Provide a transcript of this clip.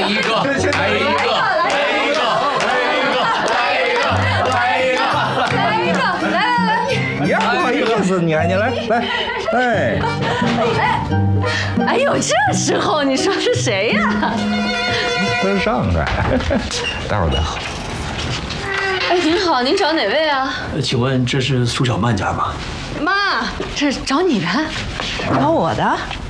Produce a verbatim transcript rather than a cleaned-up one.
一个，来一个，来一个，来一个，来一个，来一个，来一个，来来来， 呀，不好意思，你看你来来，哎， 哎，哎呦，这时候你说是谁呀？ 这是上帅，待会儿再喝。 哎，您好，您找哪位啊？ 请问这是苏小曼家吗？ 妈，这是找你的， 找我的。